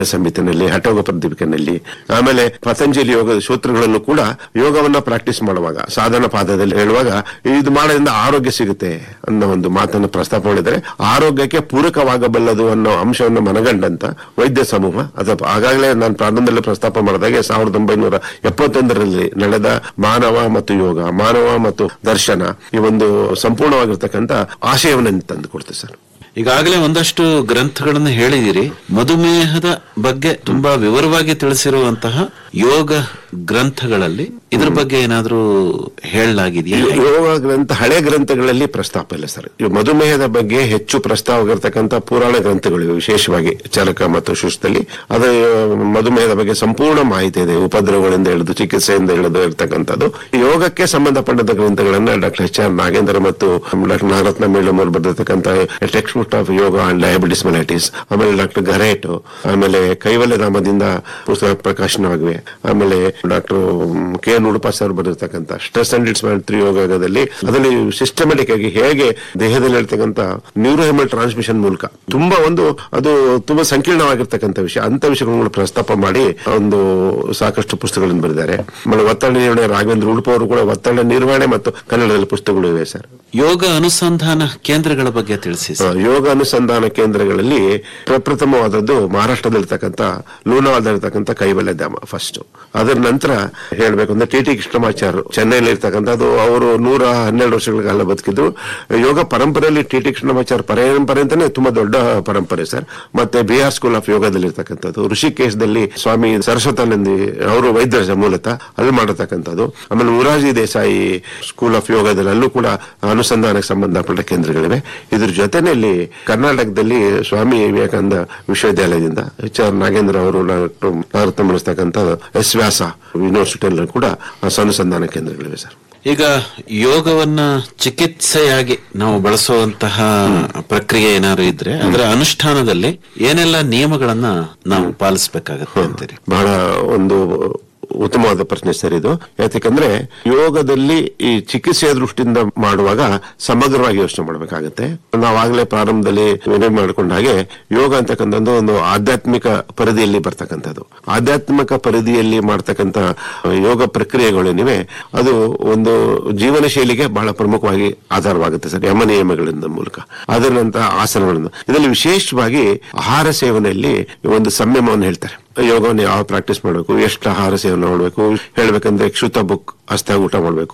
ಸಂಹಿತೆನಲ್ಲಿ, ಹಠಯೋಗ ಪ್ರದೀಪಿಕೆನಲ್ಲಿ, ಆಮೇಲೆ ಪತಂಜಲಿ ಯೋಗದ ಸೂತ್ರಗಳಲ್ಲೂ ಕೂಡ ಯೋಗವನ್ನ ಪ್ರಾಕ್ಟೀಸ್ ಮಾಡುವಾಗ ಸಾಧನ ಪಾದದಲ್ಲಿ ಹೇಳುವಾಗ ಇದು ಮಾಡೋದ್ರಿಂದ ಆರೋಗ್ಯ ಸಿಗುತ್ತೆ ಅನ್ನೋ ಒಂದು ಮಾತನ್ನು ಪ್ರಸ್ತಾಪ ಮಾಡಿದರೆ, ಆರೋಗ್ಯಕ್ಕೆ ಪೂರಕವಾಗಬಲ್ಲದು ಅನ್ನೋ ಅಂಶವನ್ನು ಮನಗಂಡಂತ ವೈದ್ಯ ಸಮೂಹ ಅಥವಾ ಆಗಾಗಲೇ ನಾನು ಪ್ರಾರಂಭದಲ್ಲಿ ಪ್ರಸ್ತಾಪ ಮಾಡಿದಾಗೆ 1971ರಲ್ಲಿ ನಡೆದ ಮಾನವ ಮತ್ತು ಯೋಗ, ಮಾನವ ಮತ್ತು ದರ್ಶನ ಈ ಒಂದು ಸಂಪೂರ್ಣವಾಗಿರ್ತಕ್ಕಂಥ ಆಶಯವನ್ನು ತಂದುಕೊಡ್ತೇವೆ ಸರ್. ಈಗಾಗಲೇ ಒಂದಷ್ಟು ಗ್ರಂಥಗಳನ್ನು ಹೇಳಿದಿರಿ. ಮಧುಮೇಹದ ಬಗ್ಗೆ ತುಂಬಾ ವಿವರವಾಗಿ ತಿಳಿಸಿರುವಂತಹ ಯೋಗ ಗ್ರಂಥಗಳಲ್ಲಿ ಇದ್ರ ಬಗ್ಗೆ ಏನಾದ್ರೂ ಹೇಳಲಾಗಿದೆಯಾ? ಯೋಗ ಗ್ರಂಥ ಹಳೆ ಗ್ರಂಥಗಳಲ್ಲಿ ಪ್ರಸ್ತಾಪ ಇಲ್ಲ ಸರ್. ಮಧುಮೇಹದ ಬಗ್ಗೆ ಹೆಚ್ಚು ಪ್ರಸ್ತಾವವಾಗಿರ್ತಕ್ಕಂಥ ಪುರಾಣ ಗ್ರಂಥಗಳು, ವಿಶೇಷವಾಗಿ ಚರಕ ಮತ್ತು ಶುಷ್ಠದಲ್ಲಿ ಅದು ಮಧುಮೇಹದ ಬಗ್ಗೆ ಸಂಪೂರ್ಣ ಮಾಹಿತಿ ಇದೆ. ಉಪದ್ರವಗಳಿಂದ ಹಿಡಿದು ಚಿಕಿತ್ಸೆಯಿಂದ ಹಿಡಿದು ಇರ್ತಕ್ಕಂಥದ್ದು. ಯೋಗಕ್ಕೆ ಸಂಬಂಧಪಟ್ಟಂತ ಗ್ರಂಥಗಳನ್ನ ಡಾಕ್ಟರ್ ಎಚ್ ಆರ್ ನಾಗೇಂದ್ರ ಮತ್ತು ಡಾಕ್ಟರ್ ನಾಗರತ್ನ ಮೇಳಂ ಅವರು ಬರೆದಿರ್ತಕ್ಕಂಥ text book of yoga and diabetes mellitus, ಆಮೇಲೆ ಡಾಕ್ಟರ್ ಗರೇಟ್, ಆಮೇಲೆ ಕೈವಲ್ಯಧಾಮದಿಂದ ಪುಸ್ತಕ ಪ್ರಕಾಶನವಾಗಿವೆ. ಆಮೇಲೆ doctor K Udupa sir ಬರೆದಿರ್ತಕ್ಕಂಥ stress and it's ಯೋಗದಲ್ಲಿ ಅದರಲ್ಲಿ ಸಿಸ್ಟಮೆಟಿಕ್ ಆಗಿ ಹೇಗೆ ದೇಹದಲ್ಲಿ ಇರ್ತಕ್ಕಂಥ ನ್ಯೂರೋಹೆಮಲ್ ಟ್ರಾನ್ಸ್ಮಿಷನ್ ಮೂಲಕ ಅದು ತುಂಬಾ ಸಂಕೀರ್ಣವಾಗಿರ್ತಕ್ಕಂಥ ವಿಷಯ, ಅಂತ ವಿಷಯಗಳನ್ನು ಪ್ರಸ್ತಾಪ ಮಾಡಿ ಒಂದು ಸಾಕಷ್ಟು ಪುಸ್ತಕಗಳನ್ನು ಬರೆದಿದ್ದಾರೆ. ಆಮೇಲೆ ಒತ್ತಡ ನಿರ್ವಹಣೆ ರಾಘವೇಂದ್ರ ಉಡುಪ ಅವರು ಕೂಡ ಒತ್ತಡ ನಿರ್ವಹಣೆ ಮತ್ತು ಕನ್ನಡದಲ್ಲಿ ಪುಸ್ತಕಗಳು ಇವೆ ಸರ್. ಯೋಗ ಅನುಸಂಧಾನ ಕೇಂದ್ರಗಳ ಬಗ್ಗೆ ತಿಳಿಸಿ. ಯೋಗ ಅನುಸಂಧಾನ ಕೇಂದ್ರಗಳಲ್ಲಿ ಪ್ರಪ್ರಥಮವಾದದ್ದು ಮಹಾರಾಷ್ಟ್ರದಲ್ಲಿರ್ತಕ್ಕಂಥ ಲೂನಾವಾದಲ್ಲಿರ್ತಕ್ಕಂಥ ಕೈವಲ್ಯಧಾಮ ಫಸ್ಟ್. ಅದರ ನಂತರ ಹೇಳ್ಬೇಕು ಅಂದ್ರೆ ಟಿ ಕೃಷ್ಣಮಾಚಾರ್ಯ ಚೆನ್ನೈಲಿ ಇರ್ತಕ್ಕಂಥದ್ದು. ಅವರು 112 ವರ್ಷಗಳ ಕಾಲ ಬದುಕಿದ್ರು. ಯೋಗ ಪರಂಪರೆಯಲ್ಲಿ ಟಿ ಕೃಷ್ಣಮಾಚಾರ್ಯ ಪರಂಪರೆ ಅಂತಾನೆ ತುಂಬಾ ದೊಡ್ಡ ಪರಂಪರೆ ಸರ್. ಮತ್ತೆ ಬಿಹಾರ್ ಸ್ಕೂಲ್ ಆಫ್ ಯೋಗದಲ್ಲಿ ಇರ್ತಕ್ಕಂಥದ್ದು, ಋಷಿಕೇಶದಲ್ಲಿ ಸ್ವಾಮಿ ಸರಸ್ವತಾನಂದಿ ಅವರು ವೈದ್ಯರ ಮೂಲತಃ ಅಲ್ಲಿ ಮಾಡತಕ್ಕಂಥದ್ದು. ಆಮೇಲೆ ಮುರಾರ್ಜಿ ದೇಸಾಯಿ ಸ್ಕೂಲ್ ಆಫ್ ಯೋಗದಲ್ಲಿ ಅಲ್ಲೂ ಕೂಡ ಅನುಸಂಧಾನಕ್ಕೆ ಸಂಬಂಧಪಟ್ಟ ಕೇಂದ್ರಗಳಿವೆ. ಇದ್ರ ಜೊತೆಯಲ್ಲಿ ಕರ್ನಾಟಕದಲ್ಲಿ ಸ್ವಾಮಿ ವಿವೇಕಾನಂದ ವಿಶ್ವವಿದ್ಯಾಲಯದಿಂದ ಎಚ್ ಆರ್ ನಾಗೇಂದ್ರ ಅವರು ನಡೆಸ್ತಕ್ಕಂಥ ಎಸ್ ವ್ಯಾಸ ಯೂನಿವರ್ಸಿಟಿಯಲ್ಲಿ ಕೂಡ ಅನುಸಂಧಾನ ಕೇಂದ್ರಗಳಿವೆ ಸರ್. ಈಗ ಯೋಗವನ್ನ ಚಿಕಿತ್ಸೆಯಾಗಿ ನಾವು ಬಳಸುವಂತಹ ಪ್ರಕ್ರಿಯೆ ಏನಾದ್ರು ಇದ್ರೆ ಅದರ ಅನುಷ್ಠಾನದಲ್ಲಿ ಏನೆಲ್ಲ ನಿಯಮಗಳನ್ನ ನಾವು ಪಾಲಿಸಬೇಕಾಗತ್ತೆ ಅಂತೀರಿ? ಬಹಳ ಒಂದು ಉತ್ತಮವಾದ ಪ್ರಶ್ನೆ ಸರ್ ಇದು. ಯಾಕಂದ್ರೆ ಯೋಗದಲ್ಲಿ ಈ ಚಿಕಿತ್ಸೆಯ ದೃಷ್ಟಿಯಿಂದ ಮಾಡುವಾಗ ಸಮಗ್ರವಾಗಿ ಯೋಚನೆ ಮಾಡಬೇಕಾಗತ್ತೆ. ನಾವಾಗಲೇ ಪ್ರಾರಂಭದಲ್ಲಿ ವಿನಯ ಮಾಡಿಕೊಂಡ ಹಾಗೆ ಯೋಗ ಅಂತಕ್ಕಂಥದ್ದು ಒಂದು ಆಧ್ಯಾತ್ಮಿಕ ಪರಿಧಿಯಲ್ಲಿ ಬರ್ತಕ್ಕಂಥದ್ದು. ಆಧ್ಯಾತ್ಮಿಕ ಪರಿಧಿಯಲ್ಲಿ ಮಾಡ್ತಕ್ಕಂಥ ಯೋಗ ಪ್ರಕ್ರಿಯೆಗಳೇನಿವೆ ಅದು ಒಂದು ಜೀವನ ಶೈಲಿಗೆ ಬಹಳ ಪ್ರಮುಖವಾಗಿ ಆಧಾರವಾಗುತ್ತೆ ಸರ್, ಯಮ ನಿಯಮಗಳಿಂದ ಮೂಲಕ. ಅದರ ನಂತರ ಆಸನಗಳನ್ನು, ಇದರಲ್ಲಿ ವಿಶೇಷವಾಗಿ ಆಹಾರ ಸೇವನೆಯಲ್ಲಿ ಒಂದು ಸಂಯಮವನ್ನು ಹೇಳ್ತಾರೆ. ಯೋಗವನ್ನು ಯಾವ ಪ್ರಾಕ್ಟೀಸ್ ಮಾಡಬೇಕು, ಎಷ್ಟು ಆಹಾರ ಸೇವನೆ ಮಾಡಬೇಕು ಹೇಳ್ಬೇಕಂದ್ರೆ ಕ್ಷುತ ಬುಕ್ ಅಸ್ತಾಗ ಊಟ ಮಾಡಬೇಕು,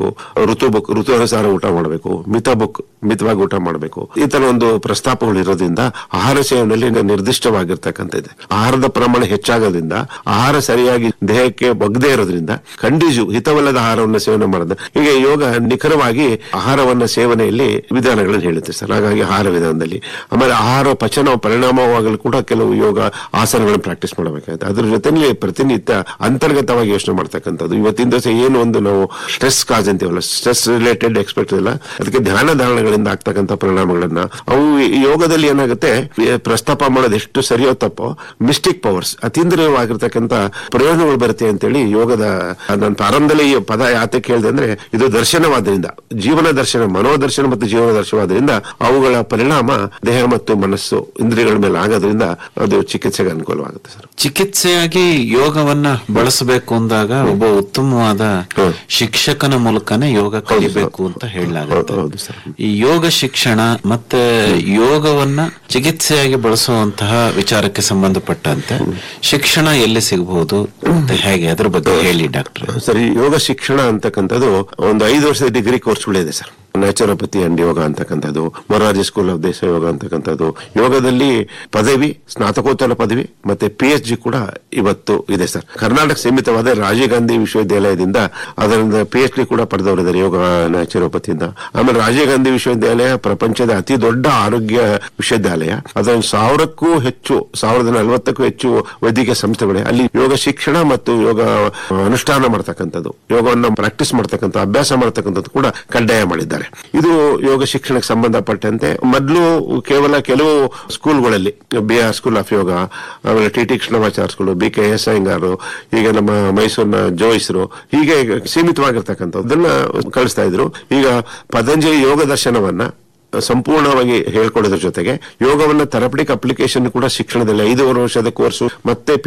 ಋತು ಅನುಸಾರ ಊಟ ಮಾಡಬೇಕು, ಮಿತವಾಗಿ ಊಟ ಮಾಡಬೇಕು. ಈ ತರ ಒಂದು ಪ್ರಸ್ತಾಪಗಳು ಇರೋದ್ರಿಂದ ಆಹಾರ ಸೇವನೆಯಲ್ಲಿ ನಿರ್ದಿಷ್ಟವಾಗಿರ್ತಕ್ಕಂಥದ್ದು. ಆಹಾರದ ಪ್ರಮಾಣ ಹೆಚ್ಚಾಗೋದ್ರಿಂದ ಆಹಾರ ಸರಿಯಾಗಿ ದೇಹಕ್ಕೆ ಬಗ್ದೇ ಇರೋದ್ರಿಂದ ಹಿತವಲ್ಲದ ಆಹಾರವನ್ನು ಸೇವನೆ ಮಾಡೋದು. ಹೀಗೆ ಯೋಗ ನಿಖರವಾಗಿ ಆಹಾರವನ್ನ ಸೇವನೆಯಲ್ಲಿ ವಿಧಾನಗಳನ್ನು ಹೇಳುತ್ತೆ ಸರ್. ಹಾಗಾಗಿ ಆಹಾರ ವಿಧಾನದಲ್ಲಿ ಆಮೇಲೆ ಆಹಾರ ಪಚನ ಪರಿಣಾಮವಾಗಲು ಕೂಡ ಕೆಲವು ಯೋಗ ಆಸನಗಳನ್ನು ಪ್ರಾಕ್ಟೀಸ್ ಮಾಡಬೇಕಾಗುತ್ತೆ. ಅದ್ರ ಜೊತೆಲಿ ಪ್ರತಿನಿತ್ಯ ಅಂತರ್ಗತವಾಗಿ ಯೋಚನೆ ಮಾಡ್ತಕ್ಕಂಥದ್ದು. ಇವತ್ತಿನ ದಿವಸ ಏನು ಒಂದು ನಾವು ಸ್ಟ್ರೆಸ್ ಕಾಜ್ ಅಂತೀವಲ್ಲ, ಸ್ಟ್ರೆಸ್ ರಿಲೇಟೆಡ್ ಎಕ್ಸ್ಪೆಕ್ಟ್ ಇಲ್ಲ, ಅದಕ್ಕೆ ಧ್ಯಾನ ಧಾರಣೆಗಳಿಂದ ಆಗ್ತಕ್ಕಂಥ ಪರಿಣಾಮಗಳನ್ನ ಅವು ಯೋಗದಲ್ಲಿ ಏನಾಗುತ್ತೆ ಪ್ರಸ್ತಾಪ ಮಾಡೋದು ಎಷ್ಟು ಸರಿಯೋ ತಪ್ಪೋ ಮಿಸ್ಟಿಕ್ ಪವರ್ಸ್ ಅತೀಂದ್ರಿಯವಾಗಿರ್ತಕ್ಕಂಥ ಪ್ರಯೋಜನಗಳು ಬರುತ್ತೆ ಅಂತೇಳಿ ಯೋಗದ ನಾನು ಪ್ರಾರಂಭದಲ್ಲಿ ಈ ಪದ ಯಾತಕ್ಕೆ ಹೇಳಿದೆ ಅಂದ್ರೆ ಇದು ದರ್ಶನವಾದ್ರಿಂದ, ಜೀವನ ದರ್ಶನ, ಮನೋದರ್ಶನ ಮತ್ತು ಜೀವನ ದರ್ಶನವಾದ್ರಿಂದ ಅವುಗಳ ಪರಿಣಾಮ ದೇಹ ಮತ್ತು ಮನಸ್ಸು ಇಂದ್ರಿಯಗಳ ಮೇಲೆ ಆಗೋದ್ರಿಂದ ಅದು ಚಿಕಿತ್ಸೆಗೆ ಅನುಕೂಲವಾಗುತ್ತೆ ಸರ್. ಚಿಕಿತ್ಸೆಯಾಗಿ ಯೋಗವನ್ನ ಬಳಸಬೇಕು ಅಂದಾಗ ಒಬ್ಬ ಉತ್ತಮವಾದ ಶಿಕ್ಷಕನ ಮೂಲಕನೇ ಯೋಗ ಕಲಿಬೇಕು ಅಂತ ಹೇಳಲಾಗುತ್ತೆ. ಈ ಯೋಗ ಶಿಕ್ಷಣ ಮತ್ತೆ ಯೋಗವನ್ನ ಚಿಕಿತ್ಸೆಯಾಗಿ ಬಳಸುವಂತಹ ವಿಚಾರಕ್ಕೆ ಸಂಬಂಧಪಟ್ಟಂತೆ ಶಿಕ್ಷಣ ಎಲ್ಲಿ ಸಿಗಬಹುದು ಮತ್ತೆ ಹೇಗೆ, ಅದ್ರ ಬಗ್ಗೆ ಹೇಳಿ ಡಾಕ್ಟರ್. ಸರಿ, ಯೋಗ ಶಿಕ್ಷಣ ಅಂತಕ್ಕಂಥದ್ದು ಒಂದು 5 ವರ್ಷದ ಡಿಗ್ರಿ ಕೋರ್ಸ್ಗಳಿದೆ ಸರ್. ನ್ಯಾಚುರೋಪತಿ ಅಂಡ್ ಯೋಗ ಅಂತಕ್ಕಂಥದ್ದು, ಮೊರಾರ್ಜಿ ಸ್ಕೂಲ್ ಆಫ್ ದೇಶ ಯೋಗ ಅಂತಕ್ಕಂಥದ್ದು. ಯೋಗದಲ್ಲಿ ಪದವಿ, ಸ್ನಾತಕೋತ್ತರ ಪದವಿ ಮತ್ತೆ PhD ಕೂಡ ಇವತ್ತು ಇದೆ ಸರ್. ಕರ್ನಾಟಕ ಸೀಮಿತವಾದ ರಾಜೀವ್ ಗಾಂಧಿ ವಿಶ್ವವಿದ್ಯಾಲಯದಿಂದ ಅದರಿಂದ PhD ಕೂಡ ಪಡೆದವರಿದ್ದಾರೆ ಯೋಗ ನ್ಯಾಚುರೋಪತಿಯಿಂದ. ಆಮೇಲೆ ರಾಜೀವ್ ಗಾಂಧಿ ವಿಶ್ವವಿದ್ಯಾಲಯ ಪ್ರಪಂಚದ ಅತಿ ದೊಡ್ಡ ಆರೋಗ್ಯ ವಿಶ್ವವಿದ್ಯಾಲಯ. ಅದೊಂದು 1000ಕ್ಕೂ ಹೆಚ್ಚು, 1040ಕ್ಕೂ ಹೆಚ್ಚು ವೈದ್ಯಕೀಯ ಸಂಸ್ಥೆಗಳಿವೆ. ಅಲ್ಲಿ ಯೋಗ ಶಿಕ್ಷಣ ಮತ್ತು ಯೋಗ ಅನುಷ್ಠಾನ ಮಾಡ್ತಕ್ಕಂಥದ್ದು, ಯೋಗವನ್ನು ಪ್ರಾಕ್ಟೀಸ್ ಮಾಡ್ತಕ್ಕಂಥ, ಅಭ್ಯಾಸ ಮಾಡ್ತಕ್ಕಂಥದ್ದು ಕೂಡ ಕಡ್ಡಾಯ ಮಾಡಿದ್ದಾರೆ. ಇದು ಯೋಗ ಶಿಕ್ಷಣಕ್ಕೆ ಸಂಬಂಧಪಟ್ಟಂತೆ ಮೊದಲು ಕೇವಲ ಕೆಲವು ಸ್ಕೂಲ್ಗಳಲ್ಲಿ, ಬಿಹಾರ್ ಸ್ಕೂಲ್ ಆಫ್ ಯೋಗ, ಆಮೇಲೆ T Krishnamacharya school, BKS Iyengar, ಈಗ ನಮ್ಮ ಮೈಸೂರಿನ ಜೋಯಿಸ್ರು, ಹೀಗೆ ಸೀಮಿತವಾಗಿರ್ತಕ್ಕಂಥದ್ದನ್ನ ಕಳಿಸ್ತಾ ಇದ್ರು. ಈಗ ಪತಂಜಲಿ ಯೋಗ ದರ್ಶನವನ್ನ ಸಂಪೂರ್ಣವಾಗಿ ಹೇಳ್ಕೊಡೋದ್ರ ಜೊತೆಗೆ ಯೋಗವನ್ನ ಥೆರಪಿಟಿಕ್ ಅಪ್ಲಿಕೇಶನ್ ಕೂಡ ಶಿಕ್ಷಣದಲ್ಲಿ 5 ವರ್ಷದ ಕೋರ್ಸು ಮತ್ತೆ